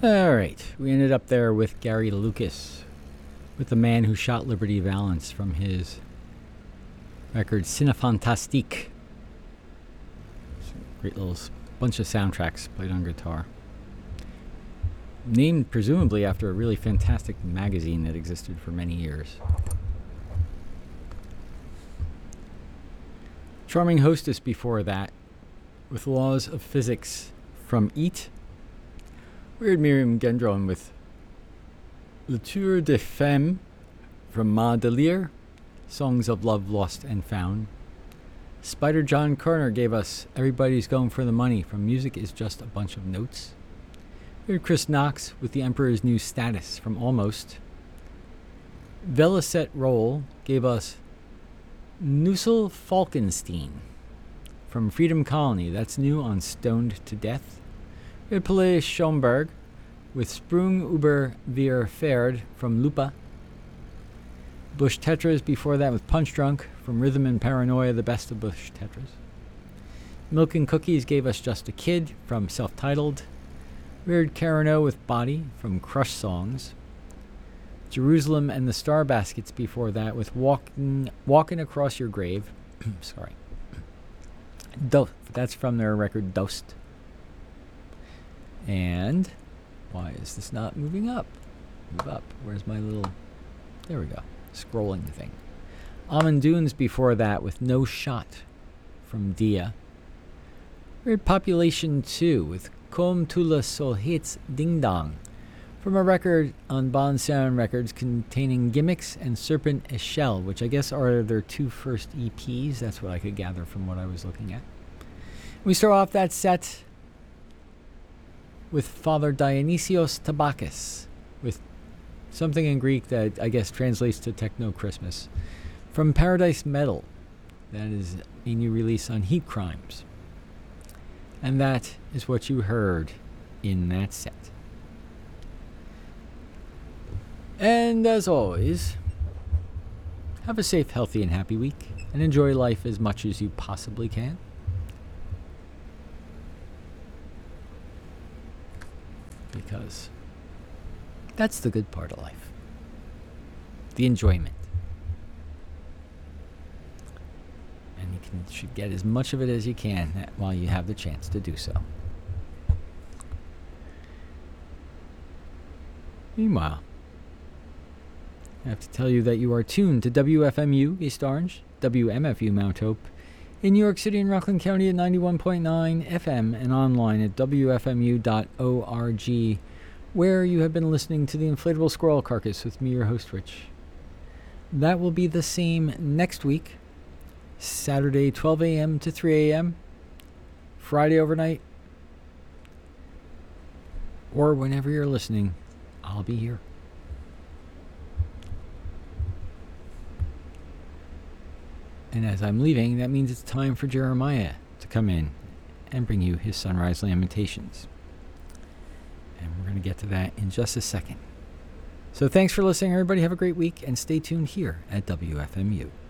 All right, we ended up there with Gary Lucas, with The Man Who Shot Liberty Valance from his record Cinefantastique. Great little bunch of soundtracks played on guitar. Named presumably after a really fantastic magazine that existed for many years. Charming Hostess before that, with Laws of Physics from Eat. We heard Miriam Gendron with Le Tour de Femme from Ma Delire, Songs of Love Lost and Found. Spider John Carter gave us Everybody's Going for the Money from Music is Just a Bunch of Notes. We heard Chris Knox with The Emperor's New Status from Almost. Velicet Roll gave us Nussel Falkenstein from Freedom Colony. That's new on Stoned to Death. We had Pele Schomburg with Sprung über wir Pferd from Lupa. Bush Tetras before that with Punch Drunk from Rhythm and Paranoia, the best of Bush Tetras. Milk and Cookies gave us Just a Kid from Self-Titled. We heard Carano with Body from Crush Songs. Jerusalem and the Star Baskets before that with Walking Across Your Grave. Sorry. That's from their record Dosed. And why is this not moving up? Move up. Where's my little... There we go. Scrolling thing. Almond Dunes before that with No Shot from Dia. We heard Population 2 with Comme tu le solhits Ding Dong from a record on Bon Sound Records containing Gimmicks and Serpent Echelle, which I guess are their two first EPs. That's what I could gather from what I was looking at. We start off that set with Father Dionysios Tabakis, with something in Greek that I guess translates to Techno Christmas, from Paradise Metal. That is a new release on Heat Crimes. And that is what you heard in that set. And as always, have a safe, healthy, and happy week, and enjoy life as much as you possibly can. Because that's the good part of life. The enjoyment. And you should get as much of it as you can while you have the chance to do so. Meanwhile, I have to tell you that you are tuned to WFMU East Orange, WMFU Mount Hope, in New York City and Rockland County at 91.9 FM and online at WFMU.org, where you have been listening to the Inflatable Squirrel Carcass with me, your host, Rich. That will be the same next week, Saturday 12 a.m. to 3 a.m., Friday overnight, or whenever you're listening, I'll be here. And as I'm leaving, that means it's time for Jeremiah to come in and bring you his Sunrise Lamentations. And we're going to get to that in just a second. So thanks for listening, everybody. Have a great week, and stay tuned here at WFMU.